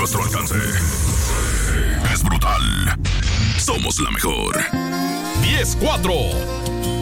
nuestro alcance. Es brutal. Somos la mejor. 10-4.